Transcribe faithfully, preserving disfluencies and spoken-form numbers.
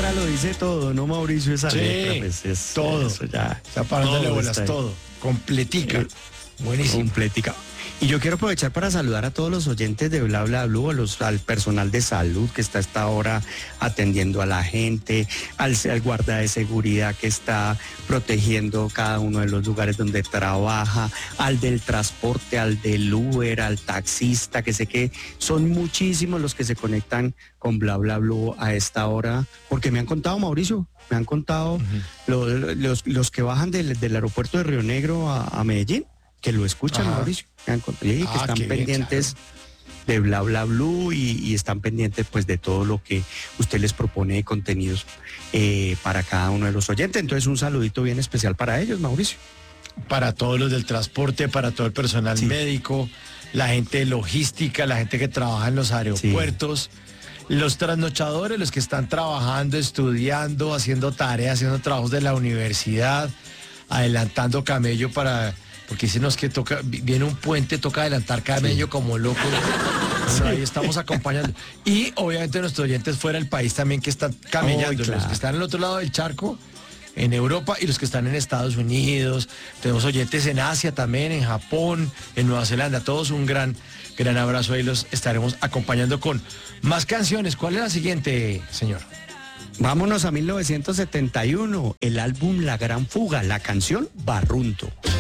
letra lo dice todo, ¿no, Mauricio? Esa Sí, letra, pues es todo. Eso ya, Está parándole todo bolas, está ahí. todo. Completica. Eh, Buenísimo. Completica. Y yo quiero aprovechar para saludar a todos los oyentes de Bla Bla Blue, a los, al personal de salud que está a esta hora atendiendo a la gente, al, al guarda de seguridad que está protegiendo cada uno de los lugares donde trabaja, al del transporte, al del Uber, al taxista, que sé que son muchísimos los que se conectan con Bla Bla Blue a esta hora, porque me han contado, Mauricio, me han contado uh-huh. los, los, los que bajan del, del aeropuerto de Río Negro a, a Medellín, que lo escuchan, Ajá. Mauricio, me han contado, y que ah, están pendientes bien, claro. de Bla Bla Blue y, y están pendientes pues de todo lo que usted les propone de contenidos eh, para cada uno de los oyentes. Entonces un saludito bien especial para ellos, Mauricio. Para todos los del transporte, para todo el personal sí. médico, la gente de logística, la gente que trabaja en los aeropuertos, sí. los trasnochadores, los que están trabajando, estudiando, haciendo tareas, haciendo trabajos de la universidad, adelantando camello para... Porque si no es que toca, viene un puente, toca adelantar camello sí. como loco. Sí. Ahí estamos acompañando. Y obviamente nuestros oyentes fuera del país también que están camellando, oh, claro. los que están al otro lado del charco, en Europa, y los que están en Estados Unidos. Tenemos oyentes en Asia también, en Japón, en Nueva Zelanda. Todos un gran, gran abrazo. Ahí los estaremos acompañando con más canciones. ¿Cuál es la siguiente, señor? Vámonos a mil novecientos setenta y uno, el álbum La Gran Fuga, la canción Barrunto.